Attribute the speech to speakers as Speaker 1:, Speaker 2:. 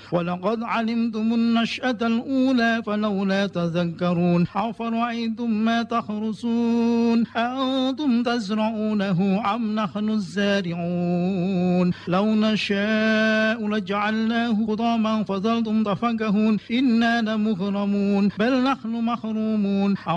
Speaker 1: ولقد علمتم النشأة الأولى فلولا تذكرون أفرأيتم ما تحرثون أأنتم تزرعونه أم نحن الزارعون لو نشاء لجعلناه حطاما فظلتم تفكهون إنا لمغرمون بل نحن محرومون